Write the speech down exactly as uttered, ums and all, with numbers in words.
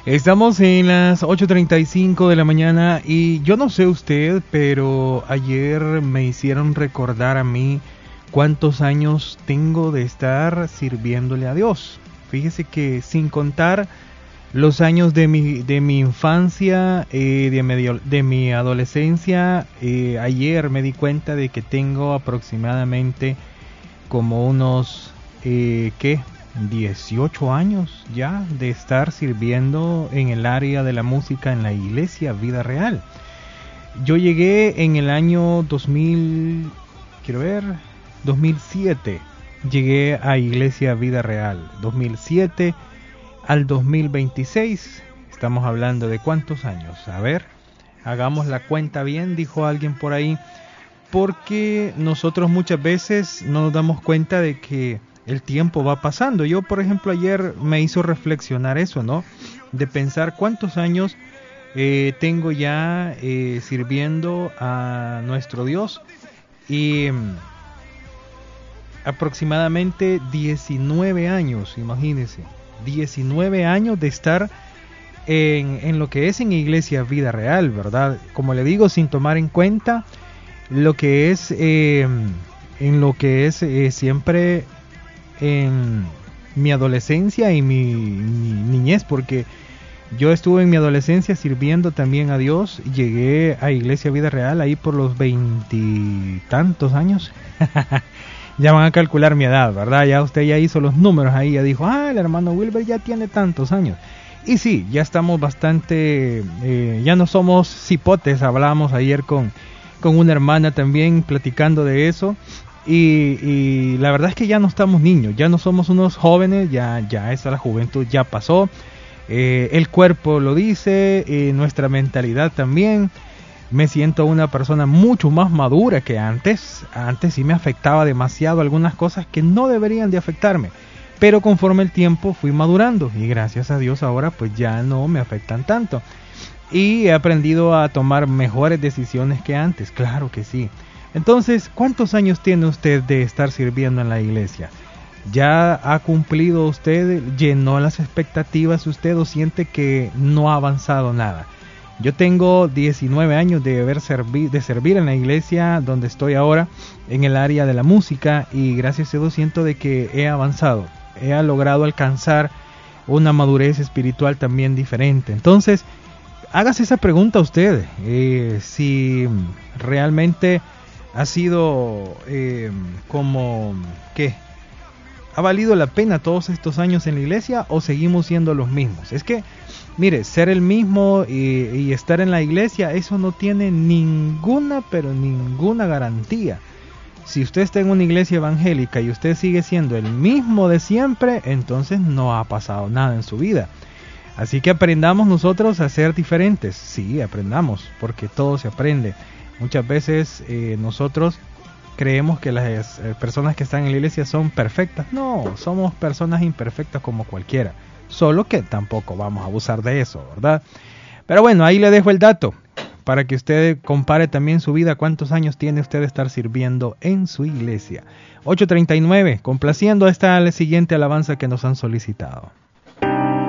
Estamos en las ocho treinta y cinco de la mañana y yo no sé usted, pero ayer me hicieron recordar a mí cuántos años tengo de estar sirviéndole a Dios. Fíjese que sin contar los años de mi, de mi infancia, eh, de, mi, de mi adolescencia, eh, ayer me di cuenta de que tengo aproximadamente como unos, eh, ¿qué? dieciocho años ya de estar sirviendo en el área de la música en la iglesia Vida Real. Yo llegué en el año dos mil, quiero ver, dos mil siete. Llegué a Iglesia Vida Real, dos mil siete al dos mil veintiséis. Estamos hablando de cuántos años. A ver, hagamos la cuenta bien, dijo alguien por ahí, porque nosotros muchas veces no nos damos cuenta de que el tiempo va pasando. Yo, por ejemplo, ayer me hizo reflexionar eso, ¿no? De pensar cuántos años eh, tengo ya eh, sirviendo a nuestro Dios. Y um, aproximadamente diecinueve años, imagínense. diecinueve años de estar en, en lo que es en Iglesia Vida Real, ¿verdad? Como le digo, sin tomar en cuenta lo que es, eh, en lo que es eh, siempre en mi adolescencia y mi, mi niñez, porque yo estuve en mi adolescencia sirviendo también a Dios. Llegué a Iglesia Vida Real ahí por los veintitantos años. Ya van a calcular mi edad, ¿verdad? Ya usted ya hizo los números ahí, ya dijo, ah, el hermano Wilber ya tiene tantos años. Y sí, ya estamos bastante, eh, ya no somos cipotes. Hablábamos ayer con, con una hermana también platicando de eso. Y, y la verdad es que ya no estamos niños, ya no somos unos jóvenes, ya, ya esa la juventud ya pasó. Eh, el cuerpo lo dice, eh, nuestra mentalidad también. Me siento una persona mucho más madura que antes. Antes sí me afectaba demasiado algunas cosas que no deberían de afectarme. Pero conforme el tiempo fui madurando y gracias a Dios ahora pues ya no me afectan tanto. Y he aprendido a tomar mejores decisiones que antes, claro que sí. Entonces, ¿cuántos años tiene usted de estar sirviendo en la iglesia? ¿Ya ha cumplido usted, llenó las expectativas usted o siente que no ha avanzado nada? Yo tengo diecinueve años de, haber servi- de servir en la iglesia donde estoy ahora, en el área de la música, y gracias a Dios siento de que he avanzado, he logrado alcanzar una madurez espiritual también diferente. Entonces, hágase esa pregunta a usted, eh, si realmente ha sido eh, como, ¿qué? ¿Ha valido la pena todos estos años en la iglesia o seguimos siendo los mismos? Es que, mire, ser el mismo y, y estar en la iglesia, eso no tiene ninguna, pero ninguna garantía. Si usted está en una iglesia evangélica y usted sigue siendo el mismo de siempre, entonces no ha pasado nada en su vida. Así que aprendamos nosotros a ser diferentes. Sí, aprendamos, porque todo se aprende. Muchas veces eh, nosotros creemos que las eh, personas que están en la iglesia son perfectas. No, somos personas imperfectas como cualquiera. Solo que tampoco vamos a abusar de eso, ¿verdad? Pero bueno, ahí le dejo el dato para que usted compare también su vida. ¿Cuántos años tiene usted de estar sirviendo en su iglesia? ocho treinta y nueve, complaciendo esta la siguiente alabanza que nos han solicitado.